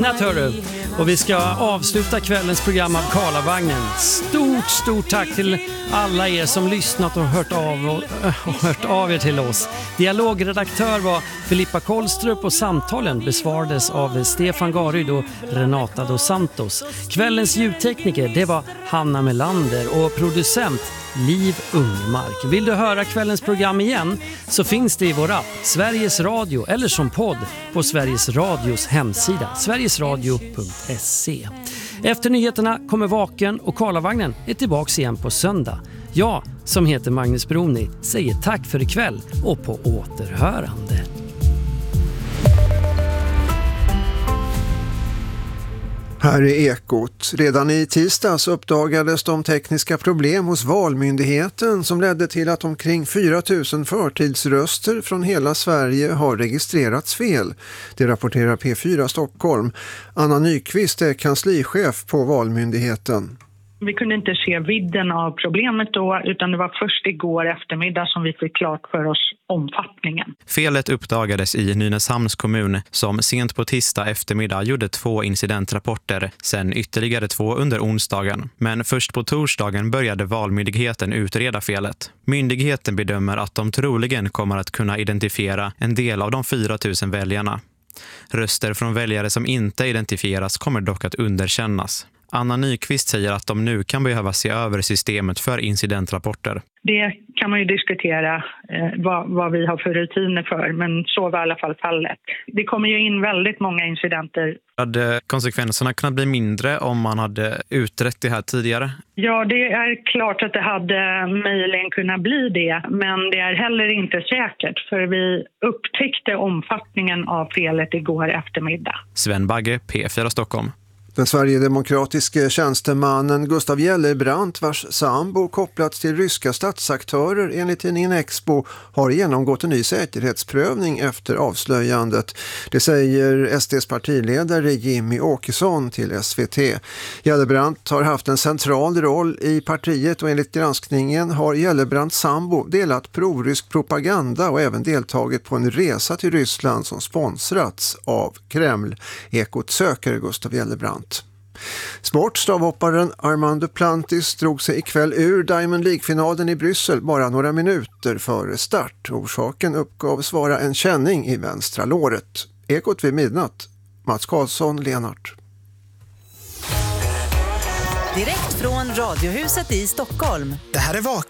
midnatt, hörru. Och vi ska avsluta kvällens program av Karlavagnen. Stort tack till alla er som lyssnat och hört av er till oss. Dialogredaktör var Filippa Kolstrup och samtalen besvarades av Stefan Garyd och Renata dos Santos. Kvällens ljudtekniker, det var Hanna Melander och producent Liv Ungmark. Vill du höra kvällens program igen så finns det i vår app Sveriges Radio eller som podd på Sveriges Radios hemsida sverigesradio.se. Efter nyheterna kommer Vaken och Karlavagnen är tillbaks igen på söndag. Jag som heter Magnus Broni säger tack för ikväll och på återhörande. Här är Ekot. Redan i tisdags uppdagades de tekniska problem hos Valmyndigheten som ledde till att omkring 4 000 förtidsröster från hela Sverige har registrerats fel. Det rapporterar P4 Stockholm. Anna Nyqvist är kanslichef på Valmyndigheten. Vi kunde inte se vidden av problemet då, utan det var först igår eftermiddag som vi fick klart för oss omfattningen. Felet uppdagades i Nynäshamns kommun som sent på tisdag eftermiddag gjorde 2 incidentrapporter, sen ytterligare 2 under onsdagen. Men först på torsdagen började Valmyndigheten utreda felet. Myndigheten bedömer att de troligen kommer att kunna identifiera en del av de 4 000 väljarna. Röster från väljare som inte identifieras kommer dock att underkännas. Anna Nyqvist säger att de nu kan behöva se över systemet för incidentrapporter. Det kan man ju diskutera vad vi har för rutiner för, men så var i alla fall fallet. Det kommer ju in väldigt många incidenter. Hade konsekvenserna kunnat bli mindre om man hade utrett det här tidigare? Ja, det är klart att det hade möjligen kunnat bli det, men det är heller inte säkert för vi upptäckte omfattningen av felet igår eftermiddag. Sven Bagge, P4 Stockholm. Den sverigedemokratiske tjänstemannen Gustav Jellebrant, vars sambo kopplats till ryska statsaktörer enligt tidningen Expo, har genomgått en ny säkerhetsprövning efter avslöjandet. Det säger SDs partiledare Jimmy Åkesson till SVT. Jellebrant har haft en central roll i partiet och enligt granskningen har Jellebrants sambo delat prorysk propaganda och även deltagit på en resa till Ryssland som sponsrats av Kreml. Ekot söker Gustav Jellebrant. Sportstavhopparen Armand Duplantis drog sig ikväll ur Diamond League-finalen i Bryssel bara några minuter före start. Orsaken uppgavs vara en känning i vänstra låret. Ekot vid midnatt. Mats Karlsson, Lenart. Direkt från Radiohuset i Stockholm. Det här är Vaken.